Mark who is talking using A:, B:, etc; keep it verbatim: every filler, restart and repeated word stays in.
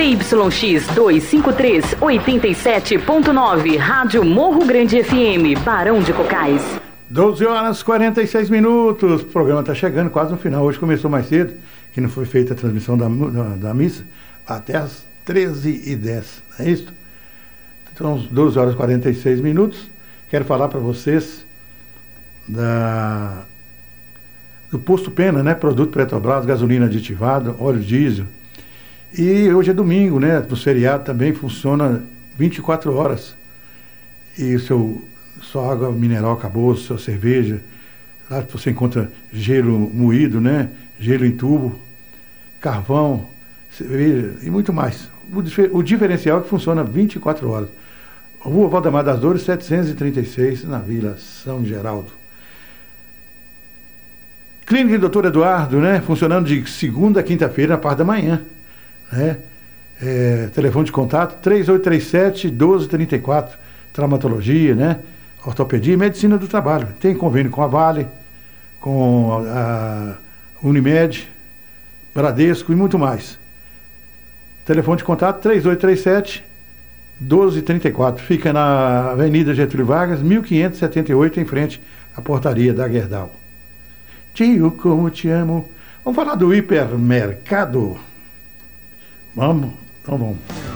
A: Z Y X duzentos e cinquenta e três, oitenta e sete ponto nove, Rádio Morro Grande F M, Barão de Cocais.
B: doze horas e quarenta e seis minutos. O programa está chegando quase no final. Hoje começou mais cedo, que não foi feita a transmissão da, da, da missa, até às treze e dez, não é isso? Então, doze horas e quarenta e seis minutos. Quero falar para vocês da, do Posto Pena, né? Produto Petrobras, gasolina aditivada, óleo diesel. E hoje é domingo, né? No feriado também funciona vinte e quatro horas. E o seu, sua água mineral acabou, sua cerveja. Lá você encontra gelo moído, né? Gelo em tubo, carvão, cerveja e muito mais. O, o diferencial é que funciona vinte e quatro horas. Rua Valdemar das Dores, setecentos e trinta e seis, na Vila São Geraldo. Clínica do doutor Eduardo, né? Funcionando de segunda a quinta-feira, na parte da manhã. Né? É, telefone de contato três oito três sete, doze trinta e quatro. Traumatologia, né? Ortopedia e medicina do trabalho. Tem convênio com a Vale, com a Unimed, Bradesco e muito mais. Telefone de contato três oito três sete, doze trinta e quatro. Fica na Avenida Getúlio Vargas, mil quinhentos e setenta e oito, em frente à portaria da Gerdau. Tio, como te amo. Vamos falar do hipermercado? Vamos? Então vamos.